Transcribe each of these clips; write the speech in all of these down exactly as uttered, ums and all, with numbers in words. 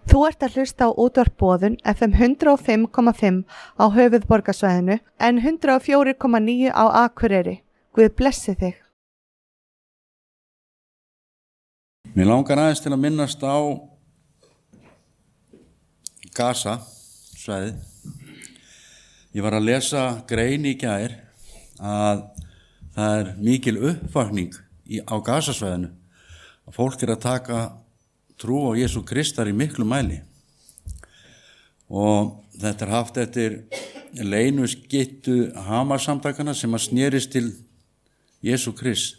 Þú ert að hlusta á útvarp Boðun F M hundrað og fimm komma fimm á höfuðborgarsvæðinu en hundrað og fjögur komma níu á Akureyri. Guð blessi þig. Mér langar aðeins til að minnast á Gaza svæðið. Ég var að lesa grein í gær að það er mikil uppvakning í, á Gaza svæðinu. Að fólk er að taka trú á Jesú Kristar í miklu mæli. Og þetta er haft eftir leynuskittu Hamas-samtakana sem að snerist til Jesú Krist.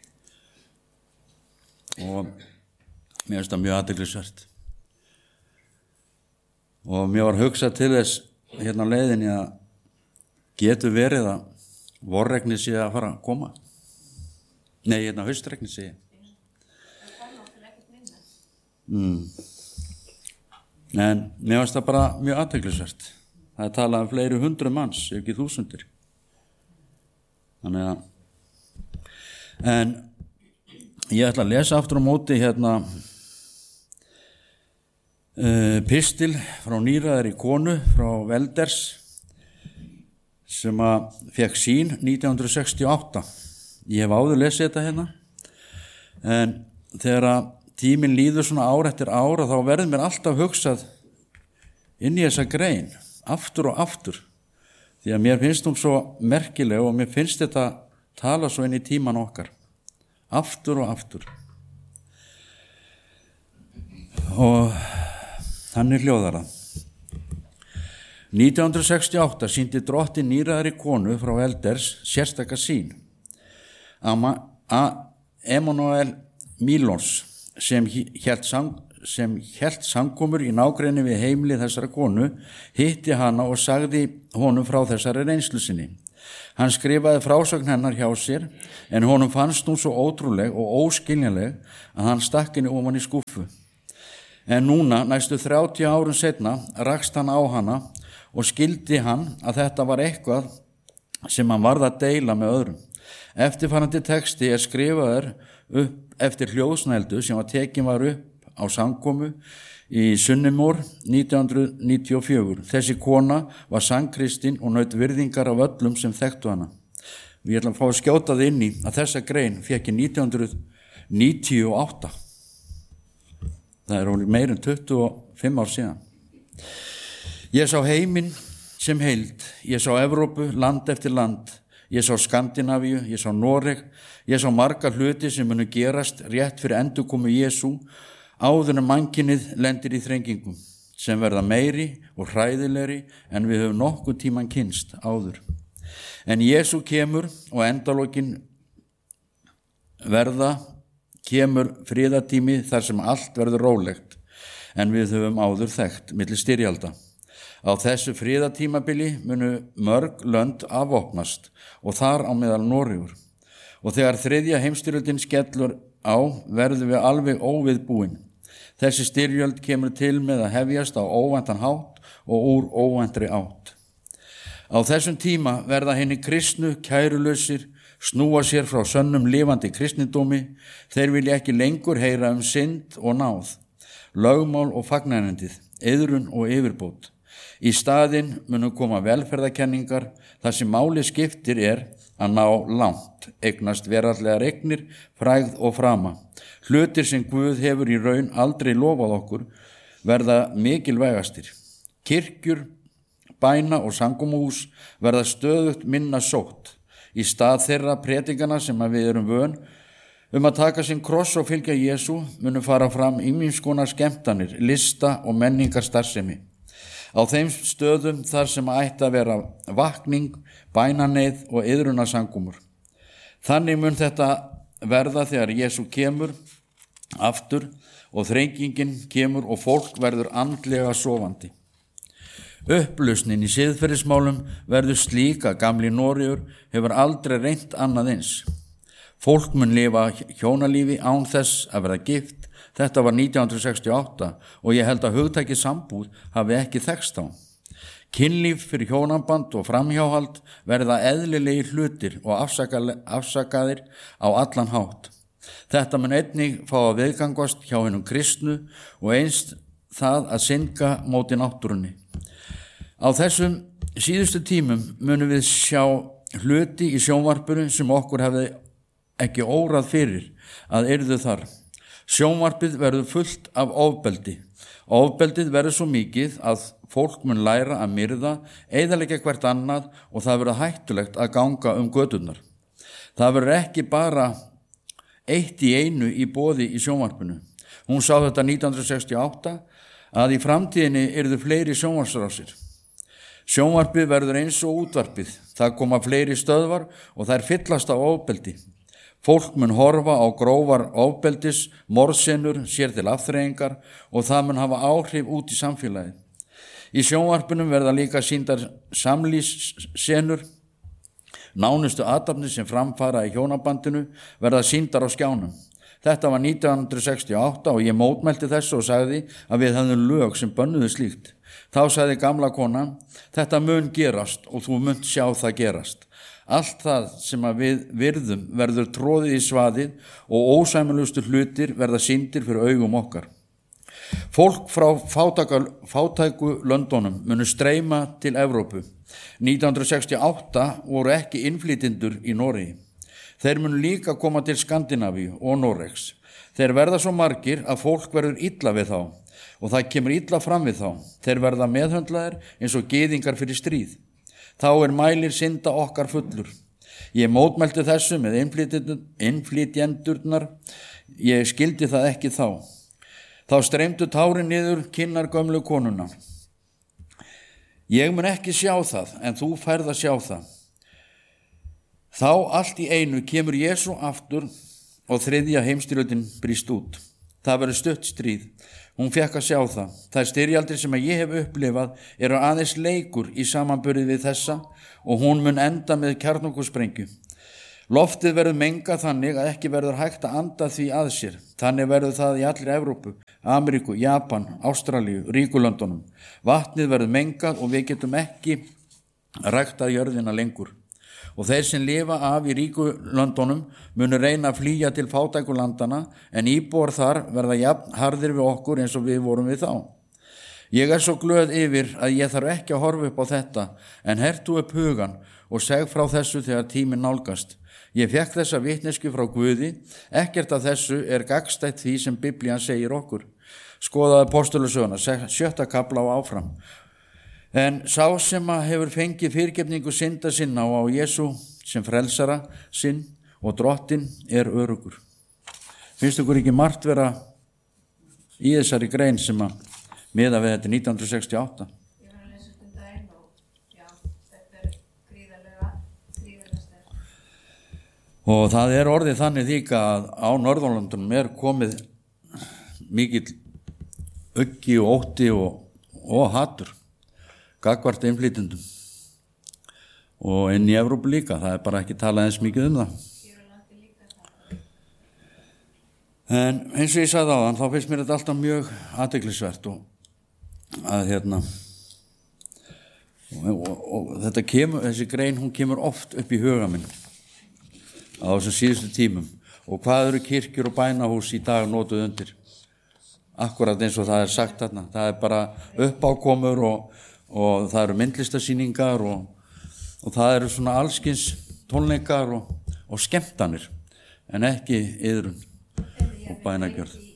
Og mér finnst það mjög athyglisvert. Og mér var hugsað til þess hérna á leiðinni að getur verið að vorregni sé að fara að koma. Nei, hérna haustregni sé. Mm. En mér finnst það bara mjög athyglisvert. Það er talað um fleiri hundru manns, ef ekki þúsundir. Þannig að en ég ætla að lesa aftur á móti hérna uh, pistil frá nýræðari konu frá Velders sem að fekk sín nítján hundruð sextíu og átta. Ég hef áður lesið þetta hérna en þegar að tíminn líður svona ár eftir ár og þá verður mér alltaf hugsað inn í þessa grein, aftur og aftur. Því að mér finnst hún svo merkileg og mér finnst þetta tala svo inn í tíman okkar. Aftur og aftur. Og þannig hljóðar það. nítján hundruð sextíu og átta sýndi drottinn nýræðari konu frá Velders sérstaka sýn. Emanuel Milons sem hélt sang, sem hélt samkomur í nágrenni við heimili þessara konu, hitti hana og sagði honum frá þessari reynslu sinni. Hann skrifaði frásögn hennar hjá sér, en honum fannst hún svo ótrúleg og óskiljanleg að hann stakk henni ofan í skúffu. En núna, næstu þrjátíu árum seinna, rakst hann á hana og skildi hann að þetta var eitthvað sem hann varð að deila með öðrum. Eftirfarandi texti er skrifaður upp eftir hljóðsnældu sem var tekin var upp á samkomu í Sunnimór nítján hundruð níutíu og fjögur. Þessi kona var sannkristinn og naut virðingar af öllum sem þekktu hana. Við ætlum að fá að skjóta það inn í að þessa grein fékk í nítján hundruð níutíu og átta. Það er meir en tuttugu og fimm ár síðan. Ég sá heiminn sem heild, ég sá Evrópu, land eftir land. Ég sá Skandinavíu, ég sá Noreg, ég sá marga hluti sem munu gerast rétt fyrir endurkomu Jesú áður en mannkynið lendir í þrengingum sem verða meiri og hræðilegri en við höfum nokkuð tíman kynnst áður. En Jesú kemur og endalokin verða, kemur friðartími þar sem allt verður rólegt en við höfum áður þekkt milli styrjalda. Á þessu friðartímabili munu mörg lönd afvopnast og þar á meðal Noregur. Og þegar þriðja heimstyrjöldin skellur á verðum við alveg óviðbúin. Þessi styrjöld kemur til með að hefjast á óvæntan hátt og úr óvæntri átt. Á þessum tíma verða hinni kristnu kærulausir snúa sér frá sönnum lifandi kristnidómi. Þeir vilja ekki lengur heyra um synd og náð, lögmál og fagnarnendið, iðrun og yfirbót. Í staðinn munu koma velferðarkenningar, þar sem máli skiptir er að ná langt, eignast veraldlegar eignir, frægð og frama. Hlutir sem Guð hefur í raun aldrei lofað okkur verða mikilvægastir. Kirkjur, bæna og samkomuhús verða stöðugt minna sótt. Í stað þeirra predikana sem við erum vön um að taka sinn kross og fylgja Jesú munu fara fram ýmiss konar skemmtanir, lista og menningarstarfsemi. Á þeim stöðum þar sem ætti að vera vakning, bænaneið og iðrunarsamkomur. Þannig mun þetta verða þegar Jesú kemur aftur og þrengingin kemur og fólk verður andlega sofandi. Upplausnin í siðferðismálum verður slík að gamli Noregur hefur aldrei reynt annað eins. Fólk mun lifa hjónalífi án þess að verða gift. Þetta var nítján hundruð sextíu og átta og ég held að hugtakið sambúð hafi ekki þekkst á. Kynlíf fyrir hjónaband og framhjáhald verða eðlilegir hlutir og afsakaðir á allan hátt. Þetta mun einnig fá að viðgangast hjá hinum kristnu og einst það að synga móti náttúrunni. Á þessum síðustu tímum munum við sjá hluti í sjónvarpinu sem okkur hefði ekki órað fyrir að yrðu þar. Sjónvarpið verður fullt af ofbeldi. Ofbeldið verður svo mikið að fólk mun læra að myrða, eyðileggja hvert annað og það verður hættulegt að ganga um göturnar. Það verður ekki bara eitt í einu í boði í sjónvarpinu. Hún sá þetta nítján hundruð sextíu og átta að í framtíðinni yrðu fleiri sjónvarpsrásir. Sjónvarpið verður eins og útvarpið. Það koma fleiri stöðvar og þær fyllast af ofbeldi. Fólk mun horfa á grófar ofbeldis, morðsenur, sér til afþreyingar og það mun hafa áhrif út í samfélagið. Í sjónvarpunum verða líka sýndar samlífssenur. Nánustu athafnir sem framfara í hjónabandinu verða sýndar á skjánum. Þetta var nítján hundruð sextíu og átta og ég mótmælti þessu og sagði að við hefðum lög sem bönnuðu slíkt. Þá sagði gamla konan, þetta mun gerast og þú munt sjá það gerast. Allt það sem að við virðum verður tróðið í svaðið og ósæmilegustu hlutir verða sýndir fyrir augum okkar. Fólk frá fátæku, fátæku löndunum munu streyma til Evrópu. nítján hundruð sextíu og átta voru ekki innflytjendur í Noregi. Þeir munu líka koma til Skandinavíu og Noregs. Þeir verða svo margir að fólk verður illa við þá og það kemur illa fram við þá. Þeir verða meðhöndlaðir eins og gyðingar fyrir stríð. Þá er mælir synda okkar fullur. Ég mótmælti þessu með innflytjendurnar. Ég skildi það ekki þá. Þá streymdu tárin niður kinnar gömlu konuna. Ég mun ekki sjá það, en þú færð að sjá það. Þá allt í einu kemur Jesú aftur og þriðja heimsstyrjöldin brýst út. Það verður stutt stríð. Hún fékk að sjá það. Þær styrjaldir sem ég hef upplifað eru aðeins leikur í samanburði við þessa og hún mun enda með kjarnorkusprengju. Loftið verður mengað þannig að ekki verður hægt að anda því að sér. Þannig verður það í allri Evrópu, Ameríku, Japan, Ástralíu, ríkulöndunum. Vatnið verður mengað og við getum ekki ræktað jörðina lengur. Og þeir sem lifa af í ríkulöndunum munu reyna að flýja til fátækulandana en íbúar þar verða jafn harðir við okkur eins og við vorum við þá. Ég er svo glöð yfir að ég þarf ekki að horfa upp á þetta en hertu upp hugan og seg frá þessu þegar tíminn nálgast. Ég fekk þessa vitneskju frá Guði, ekkert af þessu er gagnstætt því sem Biblían segir okkur. Skoðaði Apostolasöguna, sjötta kafla og áfram. En sá sem að hefur fengið fyrirgefningu synda sinna og á Jesú sem frelsara sinn og drottin er örugur. Finnst ykkur ekki margt vera í þessari grein sem að miða við þetta nítján hundruð sextíu og átta? Ég var að lesa um daginn og já, þetta er gríðarlega, gríðarlega sterkt. Og það er orðið þannig líka að á Norðurlöndunum er komið mikill uggi og ótti og, og hatur gagnvart innflytjendum og inn í Evrópu líka, það er bara ekki talað eins mikið um það. En eins og ég sagði áðan, þá finnst mér þetta alltaf mjög athyglisvert og að hérna og, og, og þetta kemur, þessi grein hún kemur oft upp í huga minn á þessum síðustu tímum og hvað eru kirkjur og bænahús í dag notuð undir? Akkurat eins og það er sagt þarna, það er bara uppákomur og og það eru myndlistasýningar og, og það eru svona allskins tónleikar og, og skemmtanir en ekki iðrun og bænagjörð.